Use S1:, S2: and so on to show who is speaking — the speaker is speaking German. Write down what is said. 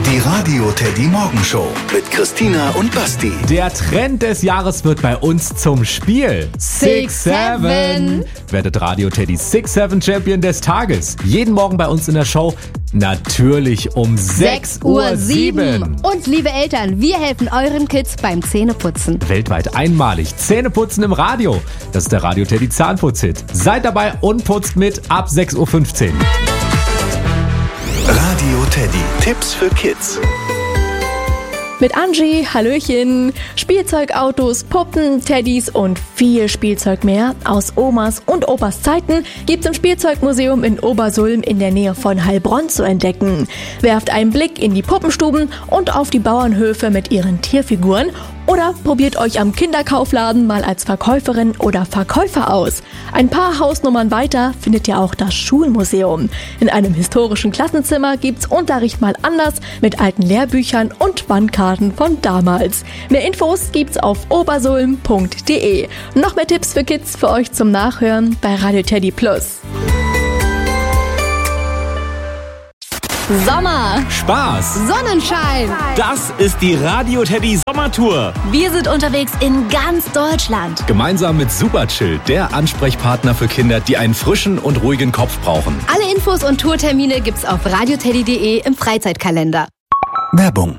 S1: Die Radio Teddy Morgenshow mit Christina und Basti.
S2: Der Trend des Jahres wird bei uns zum Spiel.
S3: 6-7.
S2: Werdet Radio Teddy 6-7 Champion des Tages. Jeden Morgen bei uns in der Show. Natürlich um 6:07 Uhr.
S3: Und liebe Eltern, wir helfen euren Kids beim Zähneputzen.
S2: Weltweit einmalig. Zähneputzen im Radio. Das ist der Radio Teddy Zahnputz-Hit. Seid dabei und putzt mit ab 6:15 Uhr.
S1: Radio Teddy. Tipps für Kids.
S4: Mit Angie, Hallöchen, Spielzeugautos, Puppen, Teddys und viel Spielzeug mehr aus Omas und Opas Zeiten gibt's im Spielzeugmuseum in Obersulm in der Nähe von Heilbronn zu entdecken. Werft einen Blick in die Puppenstuben und auf die Bauernhöfe mit ihren Tierfiguren oder probiert euch am Kinderkaufladen mal als Verkäuferin oder Verkäufer aus. Ein paar Hausnummern weiter findet ihr auch das Schulmuseum. In einem historischen Klassenzimmer gibt's Unterricht mal anders mit alten Lehrbüchern und Wandkarten von damals. Mehr Infos gibt's auf obersulm.de. Noch mehr Tipps für Kids für euch zum Nachhören bei Radio Teddy Plus.
S3: Sommer,
S2: Spaß.
S3: Sonnenschein.
S5: Das ist die Radio Teddy Sommertour.
S6: Wir sind unterwegs in ganz Deutschland.
S2: Gemeinsam mit Superchill, der Ansprechpartner für Kinder, die einen frischen und ruhigen Kopf brauchen.
S3: Alle Infos und Tourtermine gibt's auf radioteddy.de im Freizeitkalender.
S1: Werbung.